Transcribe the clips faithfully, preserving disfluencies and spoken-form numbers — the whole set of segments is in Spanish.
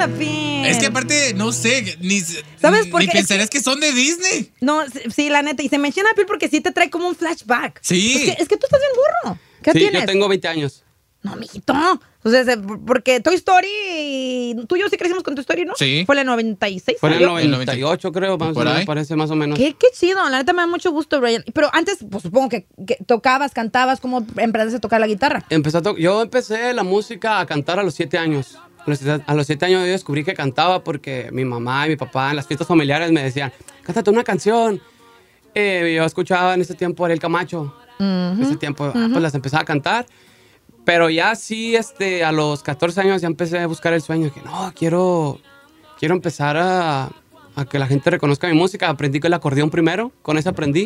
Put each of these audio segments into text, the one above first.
la piel. Es que aparte, no sé, ni, ¿Sabes por ni qué? pensarías Es que, que son de Disney. No, sí, la neta. Y se me enchina la piel porque sí te trae como un flashback. Sí. Es que, es que tú estás bien burro. ¿Qué sí, tienes? yo tengo veinte años. No, mijito. O sea, se- porque Toy Story... Tú y yo sí crecimos con Toy Story, ¿no? Sí. Fue en el noventa y seis. Fue en el ¿salió? noventa y ocho, creo, más o Por menos, ahí. parece más o menos. Qué, qué chido, la neta me da mucho gusto, Brian. Pero antes, pues supongo que, que tocabas, cantabas, ¿cómo empezaste a tocar la guitarra? Empecé a to- yo empecé la música a cantar a los siete años. A los, siete- a los siete años yo descubrí que cantaba porque mi mamá y mi papá en las fiestas familiares me decían, cántate una canción. Eh, yo escuchaba en ese tiempo Ariel Camacho. En ese tiempo, ah, pues las empezaba a cantar. Pero ya sí, este, a los catorce años ya empecé a buscar el sueño. Que no, quiero, quiero empezar a, a que la gente reconozca mi música. Aprendí con el acordeón primero, con ese aprendí.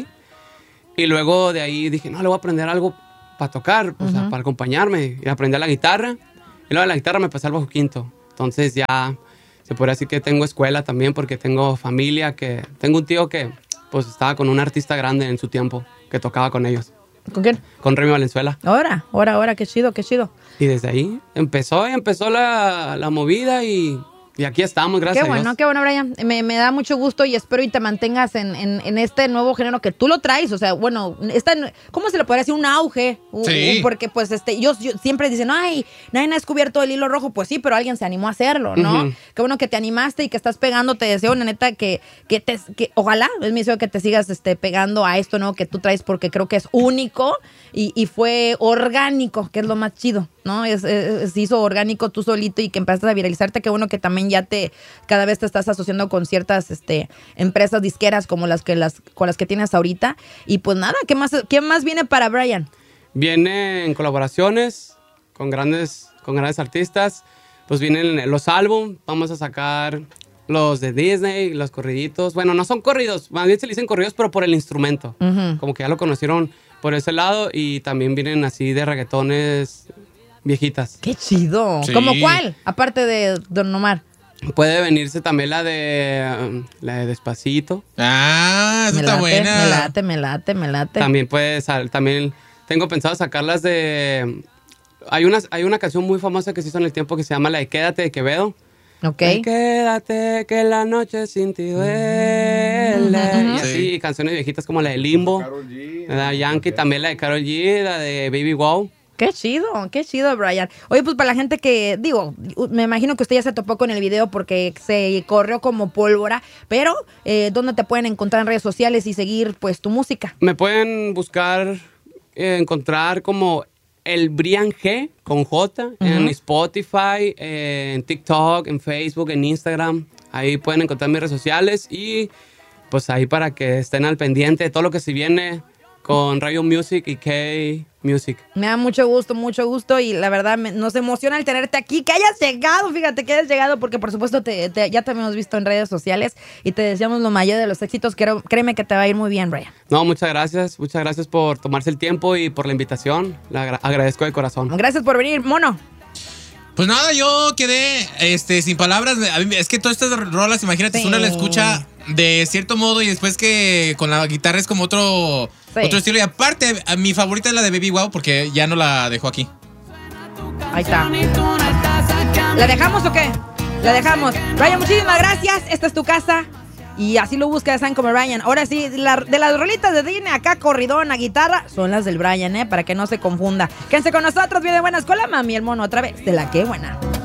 Y luego de ahí dije, no, le voy a aprender algo para tocar, o sea, para acompañarme. Y aprendí a la guitarra. Y luego de la guitarra me pasé al bajo quinto. Entonces ya se podría decir que tengo escuela también porque tengo familia. que Tengo un tío que pues estaba con un artista grande en su tiempo, que tocaba con ellos. ¿Con quién? Con Remy Valenzuela. Ahora, ahora, ahora, qué chido, qué chido. Y desde ahí empezó y empezó la, la movida y, y aquí estamos, gracias Qué a bueno, Dios. qué bueno, Brian. Me, me da mucho gusto y espero y te mantengas en, en, en este nuevo género que tú lo traes. O sea, bueno, esta, ¿cómo se le podría decir? Un auge. Un- Sí. un- porque, pues, este, yo, yo siempre dicen, ay, nadie ha descubierto el hilo rojo. Pues sí, pero alguien se animó a hacerlo, ¿no? Ujú. Qué bueno que te animaste y que estás pegando. Te deseo, la neta, que, que te, que ojalá, es mi deseo que te sigas este, pegando a esto, ¿no? Que tú traes porque creo que es único y, y fue orgánico, que es lo más chido, ¿no? Es, es- se hizo orgánico tú solito y que empezaste a viralizarte. Qué bueno que también ya te, cada vez te estás asociando con ciertas este, empresas disqueras como las que las, con las que tienes ahorita. Y pues nada, ¿qué más, qué más viene para Brian? Vienen colaboraciones con grandes, con grandes artistas. Pues vienen los álbum. Vamos a sacar los de Disney, los corriditos. Bueno, no son corridos, más bien se le dicen corridos, pero por el instrumento. Ujú. Como que ya lo conocieron por ese lado. Y también vienen así de reggaetones viejitas. ¡Qué chido! Sí. ¿Cómo cuál? Aparte de Don Omar. Puede venirse también la de, um, la de Despacito. Ah, esa Me está late, buena. me late, me late, me late. También puede sal- también tengo pensado sacarlas de hay una hay una canción muy famosa que se hizo en el tiempo que se llama la de Quédate de Quevedo. Ok. Ay, quédate que la noche sin ti duele. Y así Sí. y canciones viejitas como la de Limbo, la de Yankee, también la de Karol G, la de Baby Wow. Qué chido, qué chido, Brian. Oye, pues para la gente que, digo, me imagino que usted ya se topó con el video porque se corrió como pólvora, pero eh, ¿dónde te pueden encontrar en redes sociales y seguir, pues, tu música? Me pueden buscar, eh, encontrar como el Brian G con J en Spotify, eh, en TikTok, en Facebook, en Instagram. Ahí pueden encontrar mis redes sociales y pues ahí para que estén al pendiente de todo lo que se viene con Radio Music y K-Music. Me da mucho gusto, mucho gusto y la verdad me- nos emociona el tenerte aquí, que hayas llegado, fíjate que hayas llegado porque por supuesto te, te- ya te hemos visto en redes sociales y te deseamos lo mayor de los éxitos. Creo, créeme que te va a ir muy bien, Brian. No, muchas gracias. Muchas gracias por tomarse el tiempo y por la invitación. La agra- agradezco de corazón. Gracias por venir, mono. Pues nada, yo quedé este, sin palabras. A mí- Es que todas estas rolas, imagínate, Sí. uno la escucha de cierto modo y después que con la guitarra es como otro, Sí. otro estilo. Y aparte, a mi favorita es la de Baby Wow porque ya no la dejó aquí. Ahí está. ¿La dejamos o qué? La dejamos. Brian, muchísimas gracias. Esta es tu casa. Y así lo busca, saben como Brian. Ahora sí, la- de las rolitas de Disney acá, corridón a guitarra, son las del Brian, ¿eh? Para que no se confunda. Quédense con nosotros, viene buena escuela, mami, el mono, otra vez. De la que buena.